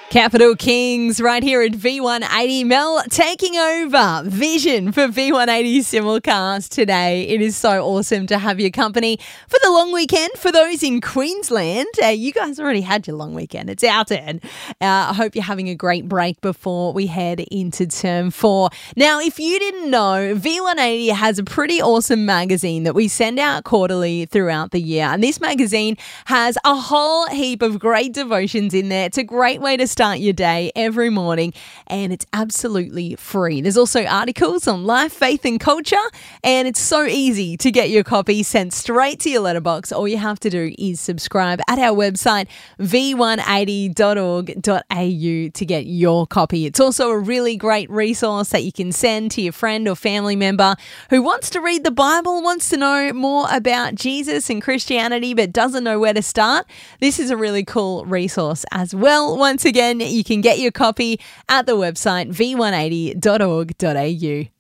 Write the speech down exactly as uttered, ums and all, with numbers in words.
Capital Kings right here at V one eighty. Mel taking over Vision for V one eighty Simulcast today. It is so awesome to have your company for the long weekend. For those in Queensland, uh, you guys already had your long weekend. It's our turn. Uh, I hope you're having a great break before we head into term four. Now, if you didn't know, V one eighty has a pretty awesome magazine that we send out quarterly throughout the year. And this magazine has a whole heap of great devotions in there. It's a great way to start your day every morning, and it's absolutely free. There's also articles on life, faith and culture, and it's so easy to get your copy sent straight to your letterbox. All you have to do is subscribe at our website v one eighty dot org dot a u to get your copy. It's also a really great resource that you can send to your friend or family member who wants to read the Bible, wants to know more about Jesus and Christianity but doesn't know where to start. This is a really cool resource as well. Once again, you can get your copy at the website v one eighty dot org dot a u.